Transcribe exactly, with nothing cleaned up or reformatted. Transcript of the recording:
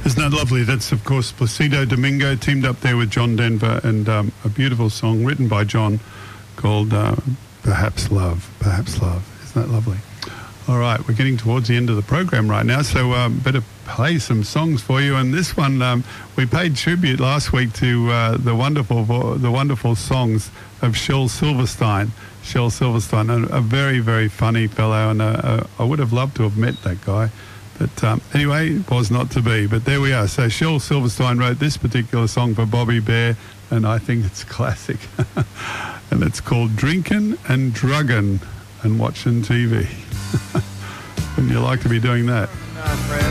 Isn't that lovely? That's, of course, Placido Domingo teamed up there with John Denver, and um, a beautiful song written by John called uh, Perhaps Love. Perhaps Love. Isn't that lovely? All right, we're getting towards the end of the program right now, so um, better play some songs for you. And this one, um, we paid tribute last week to uh, the wonderful vo- the wonderful songs of Shel Silverstein. Shel Silverstein, a, a very, very funny fellow, and uh, uh, I would have loved to have met that guy. But um, anyway, it was not to be. But there we are. So Shel Silverstein wrote this particular song for Bobby Bare, and I think it's classic. And it's called Drinkin' and Druggin' and Watching T V. Wouldn't you like to be doing that?